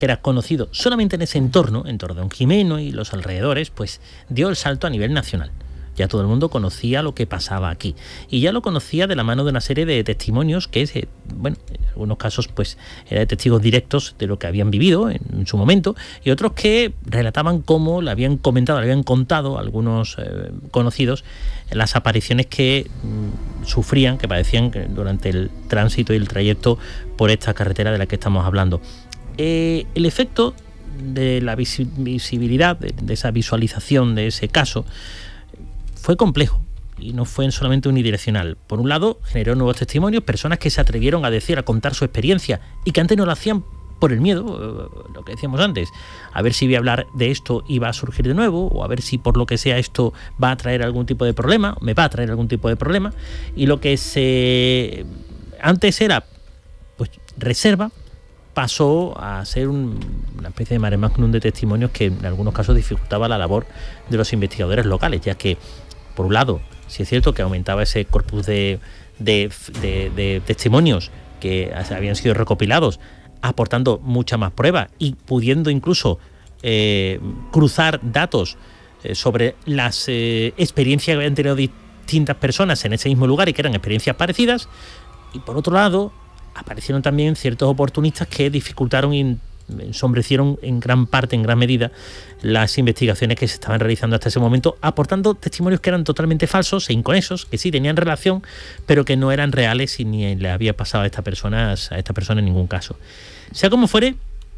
que era conocido solamente en ese entorno, en Torredonjimeno y los alrededores, pues dio el salto a nivel nacional. Ya todo el mundo conocía lo que pasaba aquí. Y ya lo conocía de la mano de una serie de testimonios que, en algunos casos, pues, eran testigos directos de lo que habían vivido en su momento, y otros que relataban cómo le habían comentado, le habían contado algunos conocidos las apariciones que sufrían, que padecían durante el tránsito y el trayecto por esta carretera de la que estamos hablando. El efecto de la visibilidad, de esa visualización de ese caso, fue complejo y no fue solamente unidireccional. Por un lado, generó nuevos testimonios, personas que se atrevieron a decir, a contar su experiencia y que antes no lo hacían por el miedo, lo que decíamos antes, a ver si voy a hablar de esto y va a surgir de nuevo, o a ver si por lo que sea esto va a traer algún tipo de problema, me va a traer algún tipo de problema, y lo que antes era pues reserva, pasó a ser una especie de mare magnum de testimonios que en algunos casos dificultaba la labor de los investigadores locales, ya que, por un lado, sí es cierto que aumentaba ese corpus de testimonios que habían sido recopilados, aportando mucha más prueba y pudiendo incluso cruzar datos sobre las experiencias que habían tenido distintas personas en ese mismo lugar y que eran experiencias parecidas. Y por otro lado, aparecieron también ciertos oportunistas que dificultaron y ensombrecieron en gran parte, en gran medida, las investigaciones que se estaban realizando hasta ese momento, aportando testimonios que eran totalmente falsos e inconexos, que sí tenían relación, pero que no eran reales y ni le había pasado a esta persona en ningún caso. Sea como fuere,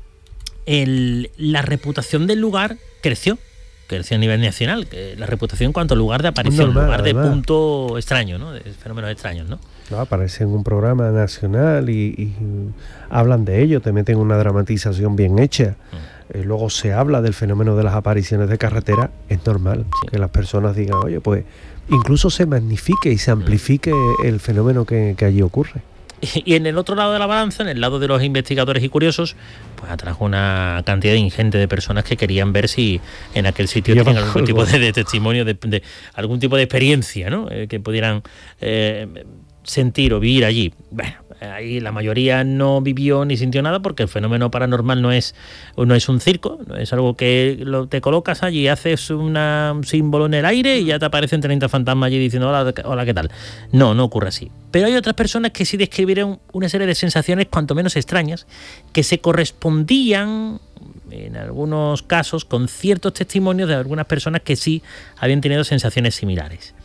la reputación del lugar creció a nivel nacional, la reputación en cuanto al lugar de aparición, lugar de punto extraño, ¿no? De fenómenos extraños, ¿no? No, aparece en un programa nacional y hablan de ello, te meten una dramatización bien hecha. Luego se habla del fenómeno de las apariciones de carretera. Es normal que las personas digan, oye, pues incluso se magnifique y se amplifique el fenómeno que allí ocurre. Y en el otro lado de la balanza, en el lado de los investigadores y curiosos, pues atrajo una cantidad ingente de personas que querían ver si en aquel sitio tenían algún tipo de testimonio, de algún tipo de experiencia, ¿no? Que pudieran sentir o vivir allí. Bueno, ahí la mayoría no vivió ni sintió nada, porque el fenómeno paranormal no es un circo, no es algo que te colocas allí, haces un símbolo en el aire y ya te aparecen 30 fantasmas allí diciendo hola, ¿qué tal? No ocurre así. Pero hay otras personas que sí describieron una serie de sensaciones cuanto menos extrañas, que se correspondían en algunos casos con ciertos testimonios de algunas personas que sí habían tenido sensaciones similares.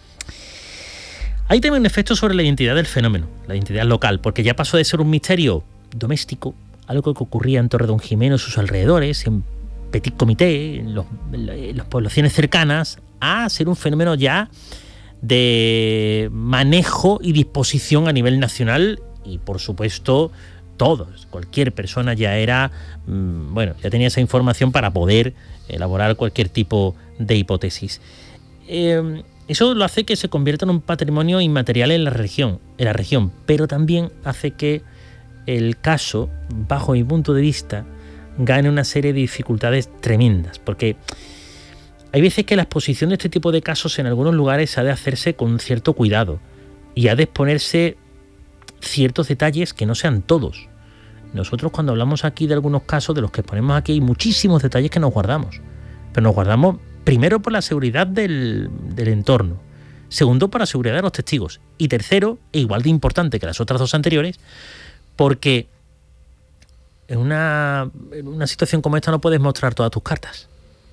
Hay también un efecto sobre la identidad del fenómeno, la identidad local, porque ya pasó de ser un misterio doméstico, algo que ocurría en Torredonjimeno y sus alrededores, en Petit Comité, en las poblaciones cercanas, a ser un fenómeno ya de manejo y disposición a nivel nacional, y por supuesto cualquier persona ya era, ya tenía esa información para poder elaborar cualquier tipo de hipótesis. Eso lo hace que se convierta en un patrimonio inmaterial en la región, pero también hace que el caso, bajo mi punto de vista, gane una serie de dificultades tremendas, porque hay veces que la exposición de este tipo de casos en algunos lugares ha de hacerse con cierto cuidado y ha de exponerse ciertos detalles que no sean todos. Nosotros, cuando hablamos aquí de algunos casos de los que exponemos aquí, hay muchísimos detalles que nos guardamos, pero nos guardamos primero por la seguridad del entorno, segundo por la seguridad de los testigos, y tercero, e igual de importante que las otras dos anteriores, porque en una situación como esta no puedes mostrar todas tus cartas.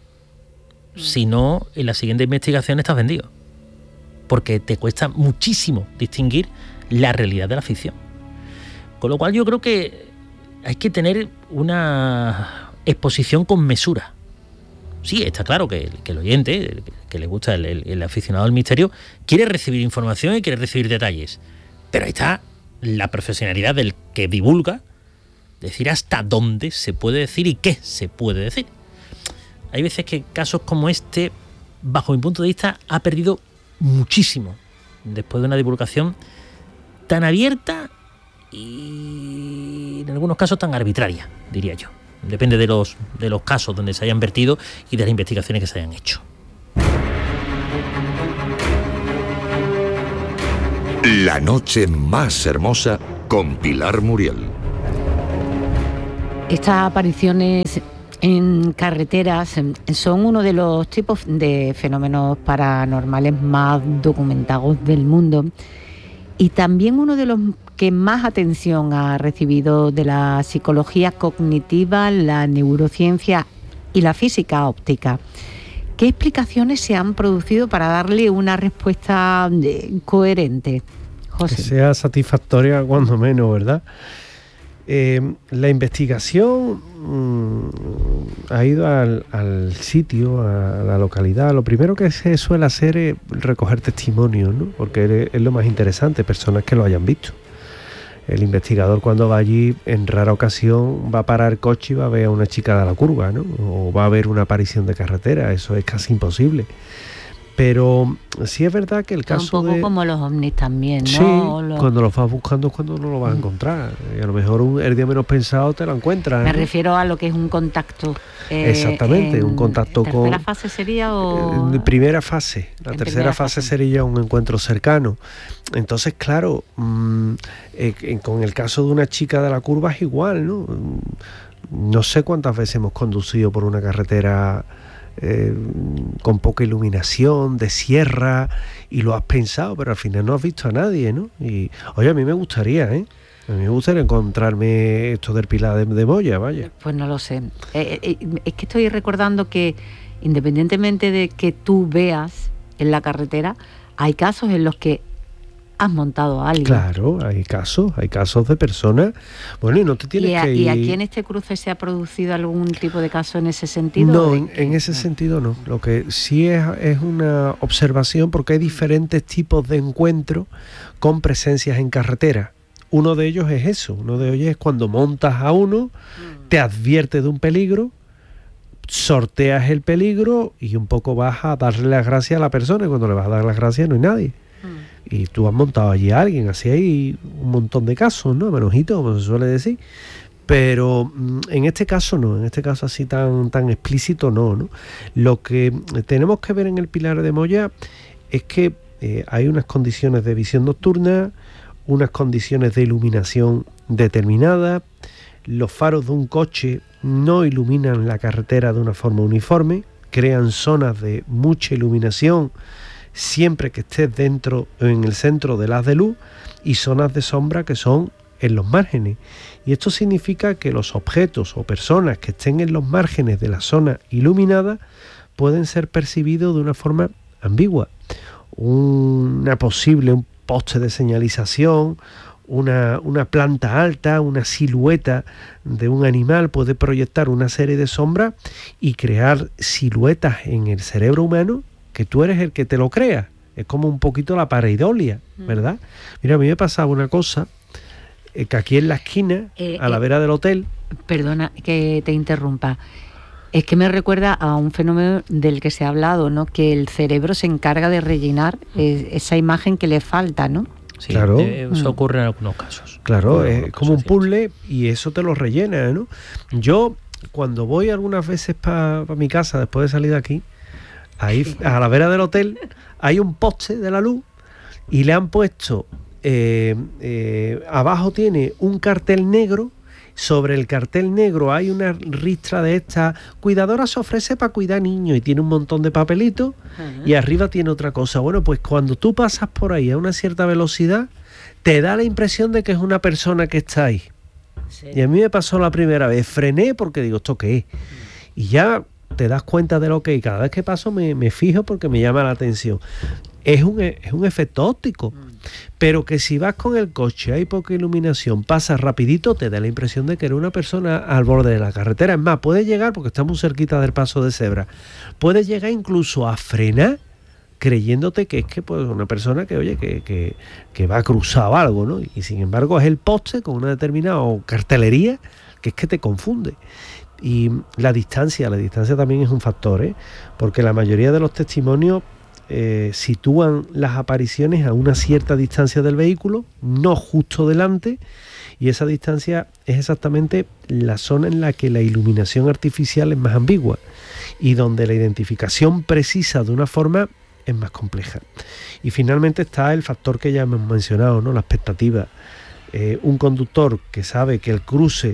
Si no, en la siguiente investigación estás vendido, porque te cuesta muchísimo distinguir la realidad de la ficción. Con lo cual yo creo que hay que tener una exposición con mesura. Sí, está claro que el oyente, que le gusta el aficionado al misterio, quiere recibir información y quiere recibir detalles. Pero ahí está la profesionalidad del que divulga, decir hasta dónde se puede decir y qué se puede decir. Hay veces que casos como este, bajo mi punto de vista, ha perdido muchísimo después de una divulgación tan abierta y en algunos casos tan arbitraria, diría yo. Depende de los casos donde se hayan vertido y de las investigaciones que se hayan hecho. La noche más hermosa con Pilar Muriel. Estas apariciones en carreteras son uno de los tipos de fenómenos paranormales más documentados del mundo y también uno de los que más atención ha recibido de la psicología cognitiva, la neurociencia y la física óptica. ¿Qué explicaciones se han producido para darle una respuesta coherente, José? Que sea satisfactoria cuando menos, ¿verdad? La investigación ha ido al sitio, a la localidad. Lo primero que se suele hacer es recoger testimonios, ¿no? Porque es lo más interesante, personas que lo hayan visto. El investigador, cuando va allí, en rara ocasión va a parar el coche y va a ver a una chica de la curva, ¿no? O va a ver una aparición de carretera. Eso es casi imposible. Pero sí es verdad que el caso un poco como los ovnis también, ¿no? Sí, cuando los vas buscando es cuando no lo vas a encontrar. Y a lo mejor el día menos pensado te lo encuentras. Me refiero a lo que es un contacto. Exactamente, un contacto con... ¿Tercera fase sería o...? Primera fase. La tercera fase sería un encuentro cercano. Entonces, claro, con el caso de una chica de la curva es igual, ¿no? No sé cuántas veces hemos conducido por una carretera... con poca iluminación, de sierra, y lo has pensado, pero al final no has visto a nadie, ¿no? Y oye, a mí me gustaría, a mí me gustaría encontrarme esto del Pilar de Moya, vaya. Pues no lo sé. Es que estoy recordando que independientemente de que tú veas en la carretera, hay casos en los que has montado a alguien. Claro, hay casos de personas. Bueno, y no te tienes que ir... ¿Y aquí en este cruce se ha producido algún tipo de caso en ese sentido? No, en ese sentido no. Lo que sí es una observación, porque hay diferentes tipos de encuentros con presencias en carretera. Uno de ellos es eso. Uno de ellos es cuando montas a uno, te advierte de un peligro, sorteas el peligro y un poco vas a darle las gracias a la persona, y cuando le vas a dar las gracias no hay nadie. Y tú has montado allí a alguien, así hay un montón de casos, ¿no? Menojito, como se suele decir. Pero en este caso no, en este caso así tan explícito no. Lo que tenemos que ver en el Pilar de Moya es que hay unas condiciones de visión nocturna, unas condiciones de iluminación determinadas. Los faros de un coche no iluminan la carretera de una forma uniforme, crean zonas de mucha iluminación siempre que estés dentro en el centro del haz de luz, y zonas de sombra que son en los márgenes. Y esto significa que los objetos o personas que estén en los márgenes de la zona iluminada pueden ser percibidos de una forma ambigua. Un poste de señalización, una planta alta, una silueta de un animal puede proyectar una serie de sombras y crear siluetas en el cerebro humano que tú eres el que te lo crea. Es como un poquito la pareidolia, ¿verdad? Mira, a mí me pasaba una cosa, que aquí en la esquina, a la vera del hotel... Perdona que te interrumpa. Es que me recuerda a un fenómeno del que se ha hablado, ¿no? Que el cerebro se encarga de rellenar esa imagen que le falta, ¿no? Sí, claro. Eso ocurre en algunos casos. Claro, es como un puzzle y eso te lo rellena, ¿no? Yo, cuando voy algunas veces para mi casa, después de salir de aquí, ahí a la vera del hotel hay un poste de la luz y le han puesto abajo tiene un cartel negro. Sobre el cartel negro hay una ristra de esta: cuidadora se ofrece para cuidar niños, y tiene un montón de papelitos. Y arriba tiene otra cosa. Bueno, pues cuando tú pasas por ahí a una cierta velocidad, te da la impresión de que es una persona que está ahí. ¿Sí? Y a mí me pasó la primera vez, frené porque digo, ¿esto qué es? Y ya te das cuenta de lo que hay. Cada vez que paso me fijo porque me llama la atención. Es un efecto óptico, pero que si vas con el coche, hay poca iluminación, pasas rapidito, te da la impresión de que eres una persona al borde de la carretera. Es más, puedes llegar, porque está muy cerquita del paso de cebra, puedes llegar incluso a frenar creyéndote que es que pues una persona que oye que va a cruzar o algo, ¿no? Y sin embargo es el poste con una determinada cartelería que es que te confunde. Y la distancia también es un factor, porque la mayoría de los testimonios sitúan las apariciones a una cierta distancia del vehículo, no justo delante, y esa distancia es exactamente la zona en la que la iluminación artificial es más ambigua y donde la identificación precisa de una forma es más compleja. Y finalmente está el factor que ya hemos mencionado, ¿no? La expectativa. Un conductor que sabe que el cruce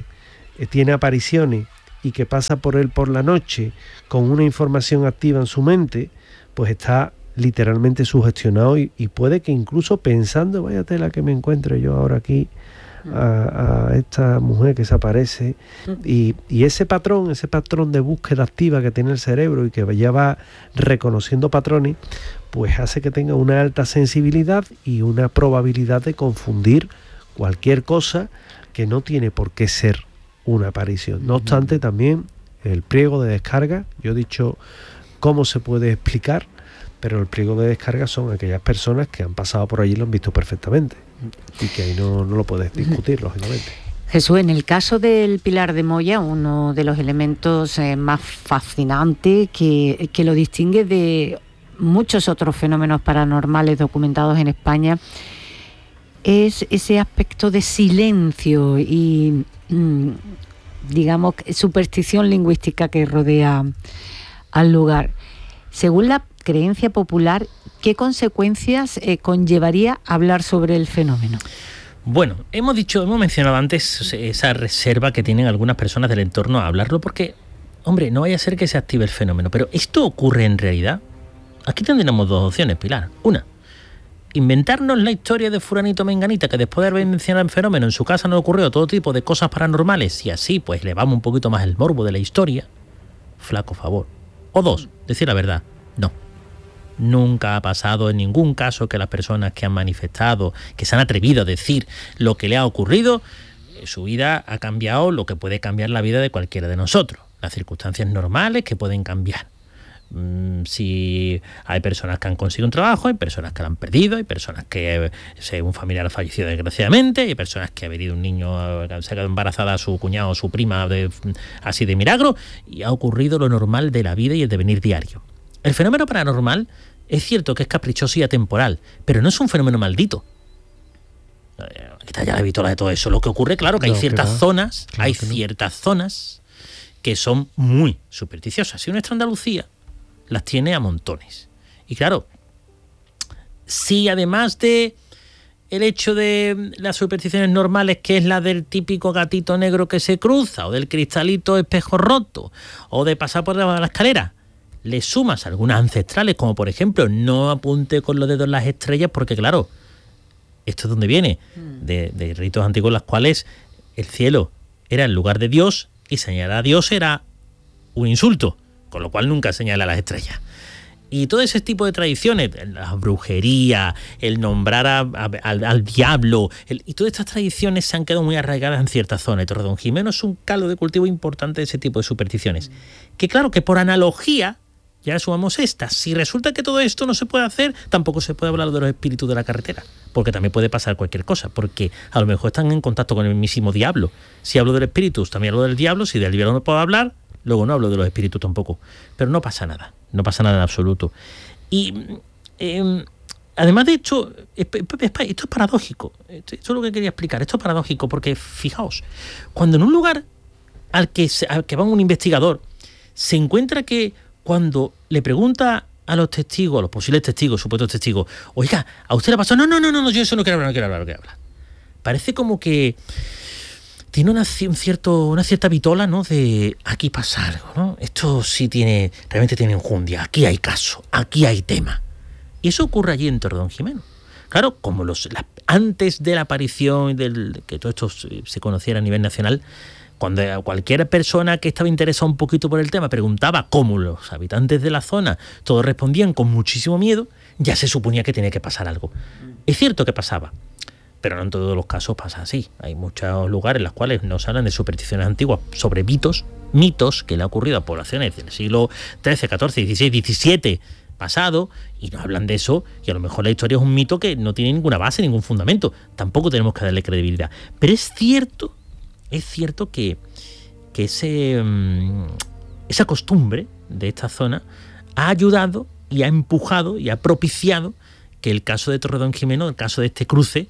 tiene apariciones y que pasa por él por la noche con una información activa en su mente, pues está literalmente sugestionado y puede que incluso pensando, vaya tela que me encuentro yo ahora aquí a esta mujer que se aparece, y ese patrón de búsqueda activa que tiene el cerebro y que ya va reconociendo patrones, pues hace que tenga una alta sensibilidad y una probabilidad de confundir cualquier cosa que no tiene por qué ser una aparición. No obstante, también el pliego de descarga, yo he dicho cómo se puede explicar, pero el pliego de descarga son aquellas personas que han pasado por allí y lo han visto perfectamente y que ahí no lo puedes discutir, lógicamente. Jesús, en el caso del Pilar de Moya, uno de los elementos más fascinantes que lo distingue de muchos otros fenómenos paranormales documentados en España es ese aspecto de silencio y digamos superstición lingüística que rodea al lugar. Según la creencia popular, ¿qué consecuencias conllevaría hablar sobre el fenómeno? Bueno, hemos mencionado antes esa reserva que tienen algunas personas del entorno a hablarlo porque, hombre, no vaya a ser que se active el fenómeno, pero ¿esto ocurre en realidad? Aquí tendríamos dos opciones, Pilar. Una, inventarnos la historia de fulanito menganita que después de haber mencionado el fenómeno en su casa nos ocurrió todo tipo de cosas paranormales y así pues elevamos un poquito más el morbo de la historia. Flaco favor. O dos, decir la verdad. No. Nunca ha pasado en ningún caso que las personas que han manifestado, que se han atrevido a decir lo que le ha ocurrido, su vida ha cambiado lo que puede cambiar la vida de cualquiera de nosotros. Las circunstancias normales que pueden cambiar. Si hay personas que han conseguido un trabajo, hay personas que lo han perdido, hay personas que un familiar ha fallecido desgraciadamente, hay personas que ha venido un niño, se ha quedado embarazada a su cuñado o su prima así de milagro, y ha ocurrido lo normal de la vida y el devenir diario. El fenómeno paranormal es cierto que es caprichoso y atemporal, pero no es un fenómeno maldito. Quita ya la vitola de todo eso. Lo que ocurre, claro, que hay ciertas zonas, ciertas zonas que son muy supersticiosas. Si nuestra Andalucía las tiene a montones. Y claro, si además de el hecho de las supersticiones normales, que es la del típico gatito negro que se cruza, o del cristalito espejo roto, o de pasar por debajo de la escalera, le sumas algunas ancestrales, como por ejemplo, no apunte con los dedos en las estrellas, porque claro, esto es donde viene, de ritos antiguos en los cuales el cielo era el lugar de Dios y señalar a Dios era un insulto, con lo cual nunca señala a las estrellas. Y todo ese tipo de tradiciones, la brujería, el nombrar al diablo, y todas estas tradiciones se han quedado muy arraigadas en ciertas zonas. Y Torredonjimeno es un caldo de cultivo importante de ese tipo de supersticiones. Que claro, que por analogía, ya sumamos estas. Si resulta que todo esto no se puede hacer, tampoco se puede hablar de los espíritus de la carretera, porque también puede pasar cualquier cosa, porque a lo mejor están en contacto con el mismísimo diablo. Si hablo del espíritu, también hablo del diablo. Si del diablo no puedo hablar, luego no hablo de los espíritus tampoco. Pero no pasa nada en absoluto. Y además de hecho, esto es paradójico. Esto es lo que quería explicar. Esto es paradójico porque, fijaos, cuando en un lugar al que va un investigador, se encuentra que cuando le pregunta a los testigos, a los posibles testigos, supuestos testigos, oiga, ¿a usted le pasó? No, yo eso no quiero hablar. Parece como que tiene una cierta vitola, ¿no? De aquí pasa algo, ¿no? Esto sí realmente tiene enjundia, aquí hay caso, aquí hay tema. Y eso ocurre allí en Torredonjimeno. Claro, como antes de la aparición que todo esto se conociera a nivel nacional, cuando cualquier persona que estaba interesada un poquito por el tema preguntaba cómo los habitantes de la zona, todos respondían con muchísimo miedo, ya se suponía que tenía que pasar algo. Es cierto que pasaba, pero no en todos los casos pasa así. Hay muchos lugares en los cuales nos hablan de supersticiones antiguas sobre mitos que le han ocurrido a poblaciones del siglo XIII, XIV, XVI, XVII pasado, y nos hablan de eso, y a lo mejor la historia es un mito que no tiene ninguna base, ningún fundamento. Tampoco tenemos que darle credibilidad. Pero es cierto que esa costumbre de esta zona ha ayudado y ha empujado y ha propiciado que el caso de Torredonjimeno, el caso de este cruce,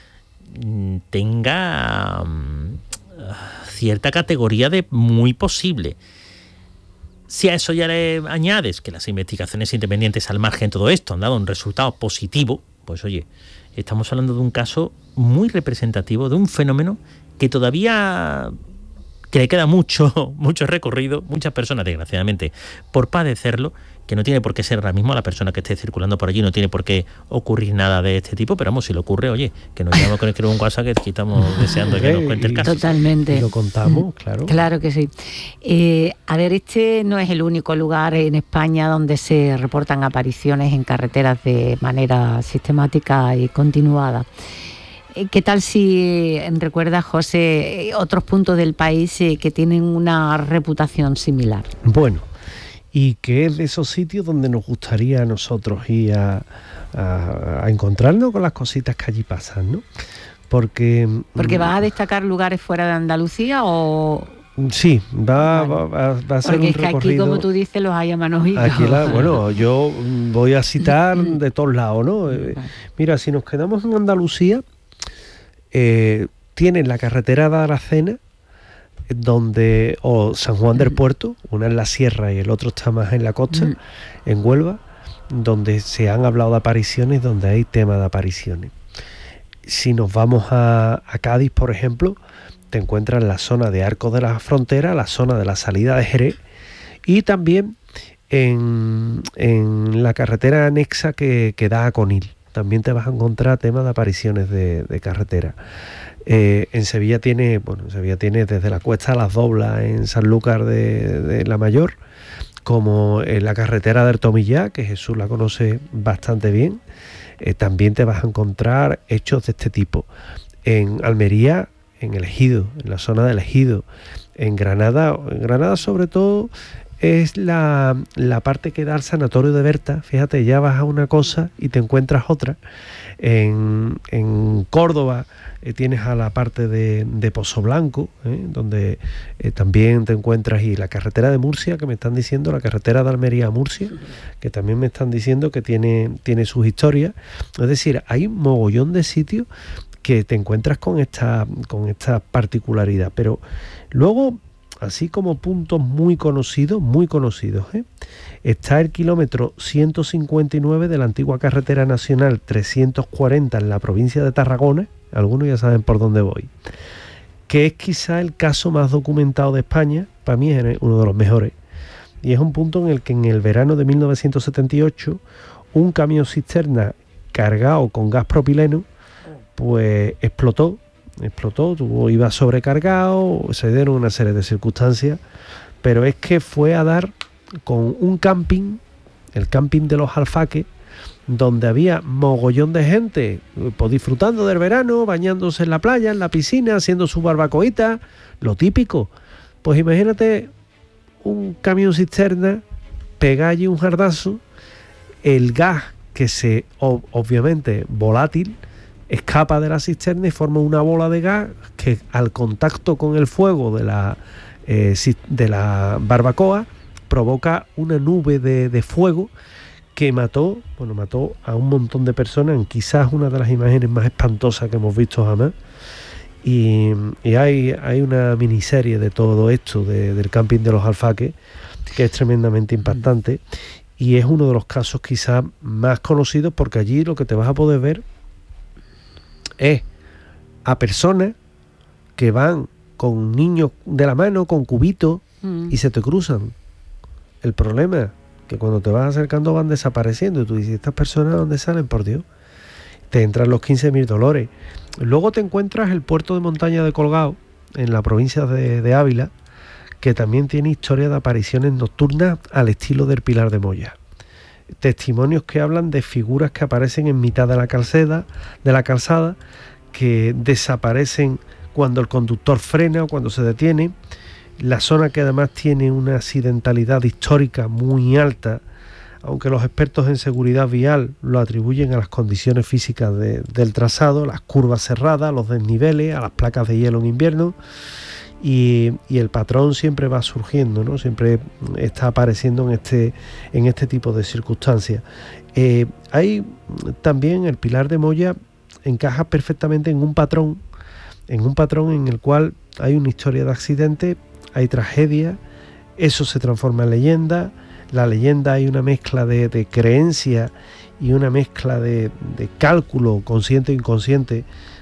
tenga cierta categoría de muy posible. Si a eso ya le añades que las investigaciones independientes al margen de todo esto han dado un resultado positivo, pues oye, estamos hablando de un caso muy representativo, de un fenómeno que todavía que le queda mucho recorrido, muchas personas, desgraciadamente, por padecerlo, que no tiene por qué ser ahora mismo la persona que esté circulando por allí, no tiene por qué ocurrir nada de este tipo, pero vamos, si le ocurre, oye, que nos llame con escribir un WhatsApp, que estamos deseando que nos cuente el caso. Totalmente. Y lo contamos, claro. Claro que sí. A ver, este no es el único lugar en España donde se reportan apariciones en carreteras de manera sistemática y continuada. ¿Qué tal si recuerdas, José, otros puntos del país que tienen una reputación similar? Bueno, y que es de esos sitios donde nos gustaría a nosotros ir a encontrarnos con las cositas que allí pasan, ¿no? Porque ¿vas a destacar lugares fuera de Andalucía o...? Sí, va a ser un recorrido. Porque es que aquí, como tú dices, los hay a mano ida. Aquí bueno, yo voy a citar de todos lados, ¿no? Mira, si nos quedamos en Andalucía, tienen la carretera de Aracena, o San Juan del Puerto, una en la sierra y el otro está más en la costa, en Huelva, donde se han hablado de apariciones, donde hay tema de apariciones. Si nos vamos a Cádiz, por ejemplo, te encuentras en la zona de Arcos de la Frontera, la zona de la salida de Jerez, y también en la carretera anexa que da a Conil. También te vas a encontrar temas de apariciones de carretera. En Sevilla tiene desde la Cuesta a las Doblas en Sanlúcar de la Mayor, como en la carretera del Tomillá, que Jesús la conoce bastante bien. También te vas a encontrar hechos de este tipo. En Almería, en el Ejido, en la zona del Ejido. En Granada sobre todo es la parte que da al sanatorio de Berta. Fíjate, ya vas a una cosa y te encuentras otra. En Córdoba tienes a la parte de Pozo Blanco, donde también te encuentras, y la carretera de Murcia, que me están diciendo, la carretera de Almería a Murcia, que también me están diciendo que tiene sus historias. Es decir, hay un mogollón de sitios que te encuentras con esta particularidad. Pero luego, así como puntos muy conocidos, está el kilómetro 159 de la antigua carretera nacional 340 en la provincia de Tarragona. Algunos ya saben por dónde voy, que es quizá el caso más documentado de España. Para mí es uno de los mejores, y es un punto en el que en el verano de 1978 un camión cisterna cargado con gas propileno pues explotó, iba sobrecargado, se dieron una serie de circunstancias, pero es que fue a dar con un camping, el camping de los Alfaques, donde había mogollón de gente pues disfrutando del verano, bañándose en la playa, en la piscina, haciendo su barbacoita, lo típico. Pues imagínate un camión cisterna, pega allí un jardazo, el gas que obviamente volátil, escapa de la cisterna y forma una bola de gas que al contacto con el fuego de la barbacoa provoca una nube de fuego que mató a un montón de personas, en quizás una de las imágenes más espantosas que hemos visto jamás. Y hay una miniserie de todo esto, del camping de los Alfaques, que es tremendamente impactante, y es uno de los casos quizás más conocidos, porque allí lo que te vas a poder ver es a personas que van con niños de la mano, con cubitos, y se te cruzan. El problema es que cuando te vas acercando van desapareciendo, y tú dices, ¿estas personas dónde salen, por Dios? Te entran los 15.000 dolores. Luego te encuentras el puerto de montaña de Colgado, en la provincia de Ávila, que también tiene historia de apariciones nocturnas al estilo del Pilar de Moya. Testimonios que hablan de figuras que aparecen en mitad de la calzada, que desaparecen cuando el conductor frena o cuando se detiene. La zona, que además tiene una accidentalidad histórica muy alta, aunque los expertos en seguridad vial lo atribuyen a las condiciones físicas del trazado, las curvas cerradas, los desniveles, a las placas de hielo en invierno. Y el patrón siempre va surgiendo, ¿no? Siempre está apareciendo en este tipo de circunstancias. Hay también el Pilar de Moya, encaja perfectamente en un patrón en el cual hay una historia de accidente, hay tragedia, eso se transforma en leyenda. La leyenda, hay una mezcla de creencia y una mezcla de cálculo consciente e inconsciente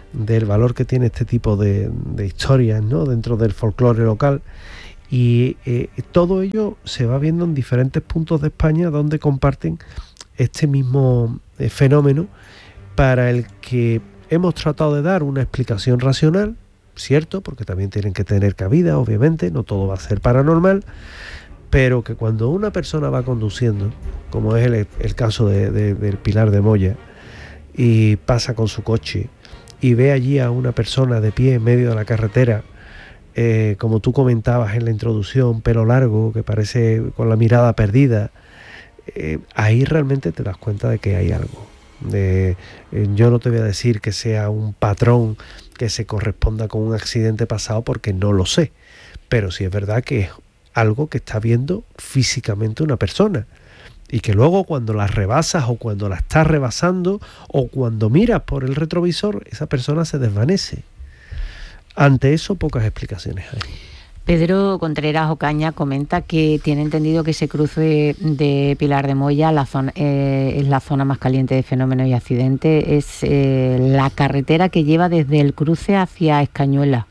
del valor que tiene este tipo de historias, ¿no?, dentro del folclore local. Y todo ello se va viendo en diferentes puntos de España donde comparten este mismo fenómeno, para el que hemos tratado de dar una explicación racional, cierto, porque también tienen que tener cabida, obviamente, no todo va a ser paranormal, pero que cuando una persona va conduciendo, como es el caso del Pilar de Moya, y pasa con su coche y ve allí a una persona de pie en medio de la carretera, como tú comentabas en la introducción, pelo largo, que parece con la mirada perdida, ahí realmente te das cuenta de que hay algo. Yo no te voy a decir que sea un patrón que se corresponda con un accidente pasado, porque no lo sé, pero sí es verdad que es algo que está viendo físicamente una persona, y que luego cuando la rebasas o cuando la estás rebasando o cuando miras por el retrovisor, esa persona se desvanece. Ante eso, pocas explicaciones hay. Pedro Contreras Ocaña comenta que tiene entendido que ese cruce de Pilar de Moya es la zona más caliente de fenómenos y accidentes. Es la carretera que lleva desde el cruce hacia Escañuela.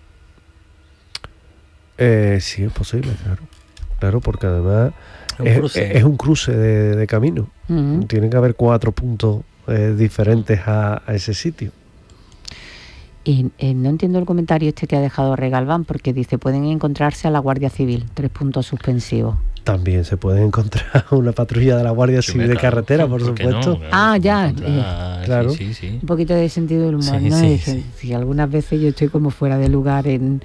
Sí, es posible, claro, porque además es un cruce de camino. Uh-huh. Tienen que haber 4 puntos diferentes a ese sitio. Y no entiendo el comentario que ha dejado Regalván, porque dice, pueden encontrarse a la Guardia Civil, 3 puntos suspensivos. También se puede encontrar una patrulla de la Guardia Civil de carretera, por supuesto. No, ya. Claro. Sí. Un poquito de sentido del humor, ¿no? Sí, algunas veces yo estoy como fuera de lugar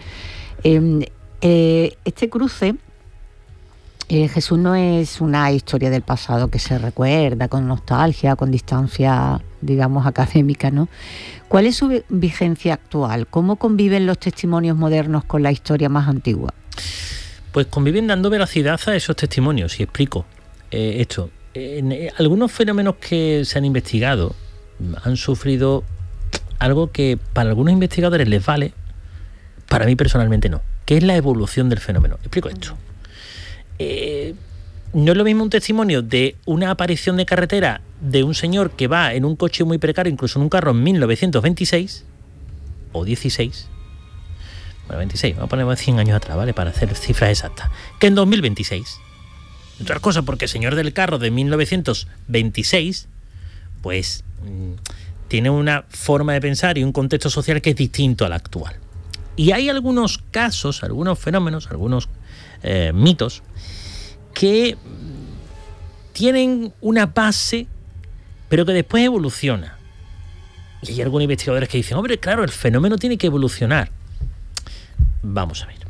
este cruce. Jesús, no es una historia del pasado que se recuerda con nostalgia, con distancia, digamos, académica, ¿no? ¿Cuál es su vigencia actual? ¿Cómo conviven los testimonios modernos con la historia más antigua? Pues conviven dando veracidad a esos testimonios, y explico esto. Algunos fenómenos que se han investigado han sufrido algo que para algunos investigadores les vale, para mí personalmente no, que es la evolución del fenómeno. Explico esto. No es lo mismo un testimonio de una aparición de carretera de un señor que va en un coche muy precario, incluso en un carro en 1926 o 16, bueno, 26, vamos a poner 100 años atrás, ¿vale?, para hacer cifras exactas, que en 2026. Otra cosa, porque el señor del carro de 1926 pues tiene una forma de pensar y un contexto social que es distinto al actual. Y hay algunos casos, algunos fenómenos, algunos mitos que tienen una base, pero que después evoluciona. Y hay algunos investigadores que dicen, hombre, claro, el fenómeno tiene que evolucionar. Vamos a ver.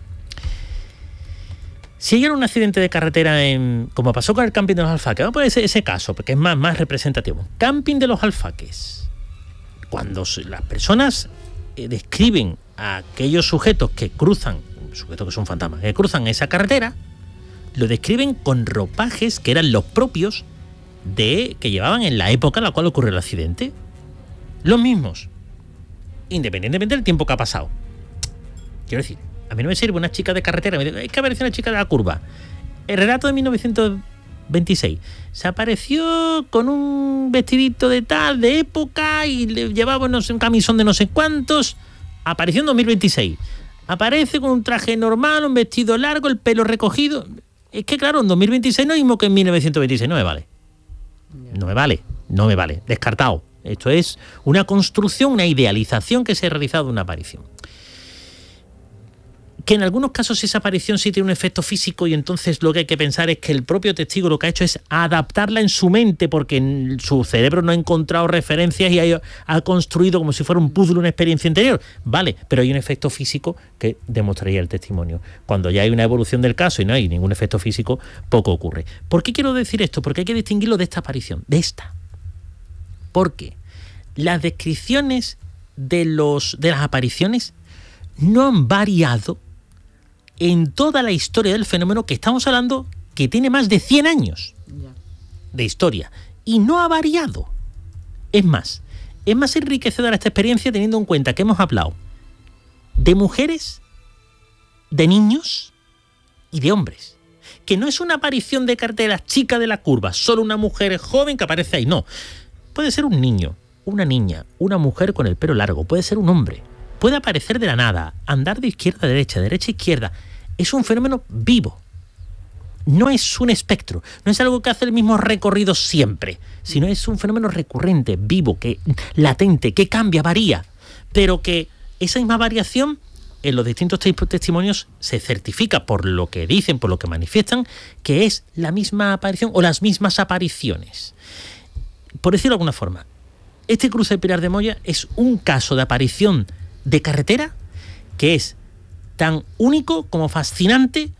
Si hay un accidente de carretera, como pasó con el camping de los Alfaques, vamos a poner ese caso, porque es más representativo. Camping de los Alfaques. Cuando las personas describen a aquellos sujetos que cruzan, sujetos que son fantasmas, que cruzan esa carretera, lo describen con ropajes que eran los propios que llevaban en la época en la cual ocurrió el accidente. Los mismos, independientemente del tiempo que ha pasado. Quiero decir, a mí no me sirve una chica de carretera, me dice, hay que aparecer una chica de la curva. El relato de 1926 se apareció con un vestidito de tal, de época, y le llevaba un camisón de no sé cuántos. Apareció en 2026. Aparece con un traje normal, un vestido largo, el pelo recogido. Es que claro, en 2026 no es lo mismo que en 1926. No me vale. Descartado. Esto es una construcción, una idealización que se ha realizado de una aparición. Que en algunos casos esa aparición sí tiene un efecto físico, y entonces lo que hay que pensar es que el propio testigo lo que ha hecho es adaptarla en su mente, porque en su cerebro no ha encontrado referencias y ha construido como si fuera un puzzle una experiencia interior. Vale, pero hay un efecto físico que demostraría el testimonio. Cuando ya hay una evolución del caso y no hay ningún efecto físico, poco ocurre. ¿Por qué quiero decir esto? Porque hay que distinguirlo de esta aparición, de esta. Porque las descripciones de las apariciones no han variado en toda la historia del fenómeno, que estamos hablando que tiene más de 100 años de historia, y no ha variado. Es más enriquecedora esta experiencia teniendo en cuenta que hemos hablado de mujeres, de niños y de hombres. Que no es una aparición de carteras chica de la curva, solo una mujer joven que aparece ahí, no. Puede ser un niño, una niña, una mujer con el pelo largo, puede ser un hombre, puede aparecer de la nada, andar de izquierda a derecha, derecha a izquierda. Es un fenómeno vivo. No es un espectro, no es algo que hace el mismo recorrido siempre, sino es un fenómeno recurrente, vivo, latente, que cambia, varía, pero que esa misma variación en los distintos testimonios se certifica por lo que dicen, por lo que manifiestan, que es la misma aparición o las mismas apariciones. Por decirlo de alguna forma, este cruce de Pilar de Moya es un caso de aparición de carretera que es tan único como fascinante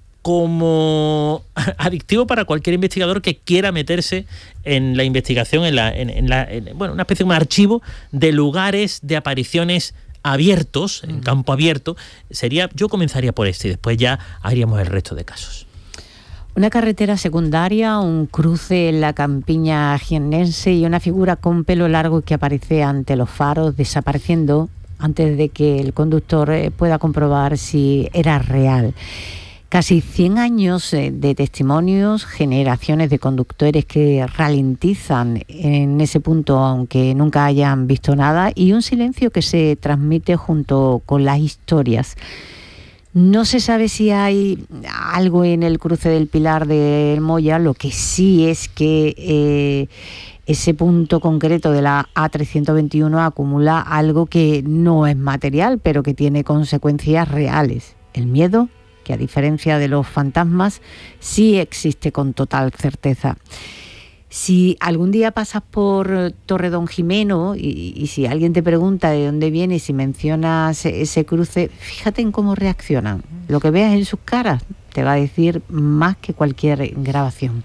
como adictivo para cualquier investigador que quiera meterse en la investigación, en una especie de archivo de lugares de apariciones abiertos, en campo abierto. Yo comenzaría por este y después ya haríamos el resto de casos. Una carretera secundaria, un cruce en la campiña jiennense y una figura con pelo largo que aparece ante los faros desapareciendo antes de que el conductor pueda comprobar si era real. Casi 100 años de testimonios, generaciones de conductores que ralentizan en ese punto aunque nunca hayan visto nada, y un silencio que se transmite junto con las historias. No se sabe si hay algo en el cruce del Pilar de Moya, lo que sí es que ese punto concreto de la A321 acumula algo que no es material, pero que tiene consecuencias reales. El miedo, que a diferencia de los fantasmas, sí existe con total certeza. Si algún día pasas por Torredonjimeno y si alguien te pregunta de dónde vienes y mencionas ese cruce, fíjate en cómo reaccionan. Lo que veas en sus caras te va a decir más que cualquier grabación.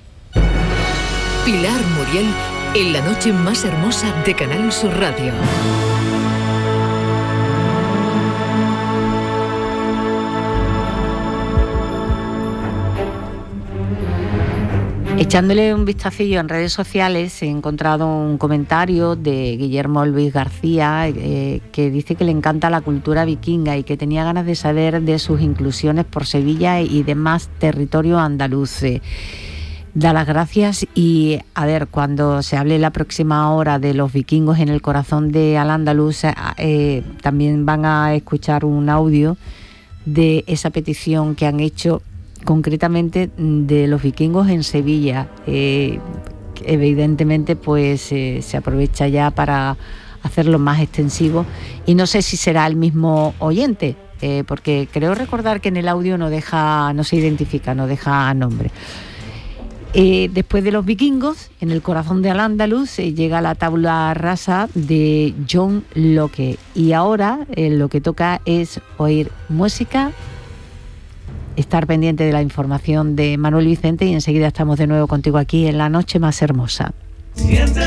Pilar Muriel en la noche más hermosa de Canal Sur Radio. Echándole un vistacillo en redes sociales, he encontrado un comentario de Guillermo Luis García que dice que le encanta la cultura vikinga y que tenía ganas de saber de sus inclusiones por Sevilla y demás territorio andaluz. Da las gracias y, a ver, cuando se hable la próxima hora de los vikingos en el corazón de Al-Ándalus, también van a escuchar un audio de esa petición que han hecho concretamente de los vikingos en Sevilla. Evidentemente pues se aprovecha ya para hacerlo más extensivo y no sé si será el mismo oyente, porque creo recordar que en el audio no se identifica, no deja nombre. Después de los vikingos, en el corazón de Al-Ándalus llega la tabla rasa de John Locke y ahora lo que toca es oír música, estar pendiente de la información de Manuel Vicente y enseguida estamos de nuevo contigo aquí en La Noche Más Hermosa.